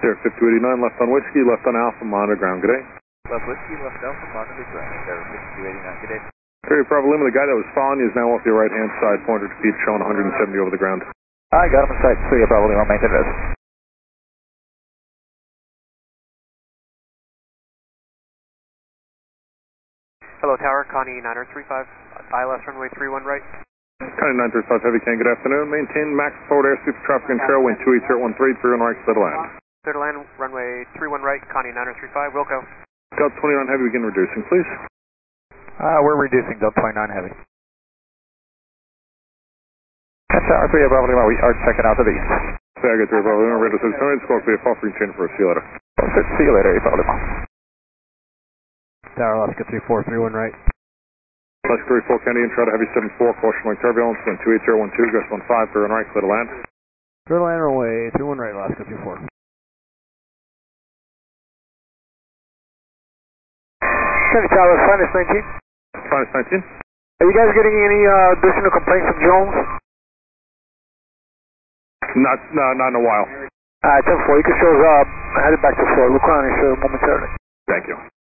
Air 5289, left on Whiskey, left on Alpha, monitor ground, good day. Left Whiskey, left Alpha, monitor ground, Air 5289, good day. Area Bravo Lima, the guy that was following you is now off your right hand side, 400 feet, showing 170 over the ground. I got him in sight, Area Bravo Lima, maintain this. Hello Tower, Connie 9035, ILS runway 31 right. Connie 935 Heavy Can, good afternoon. Maintain max forward airspeed for traffic control, wind 28013, 31 right, clear to land. Clear to land, runway 31 right, Connie 9035, Wilco. Delta 29 Heavy, begin reducing, please. We're reducing Delta 29 Heavy. That's our 3 Bravo Lima, we are checking out to the east. I got 3 Bravo Lima, radar says, turn in, squawk, be a fall free chain for a see you later. See you later, Bravo Lima. Tower Alaska 3431 right. Alaska 34 Kennedy, intro to Heavy 74, caution mark turbulence, wind 28012, gust 15, 31 right, clear to land. Clear to land runway 31 right, Alaska 24. Kennedy Tower, Finest 19. Finest 19. Are you guys getting any additional complaints from Jones? Not in a while. Alright, 10-4, you can show us headed back to Fort. We'll crown you, sir, momentarily. Thank you.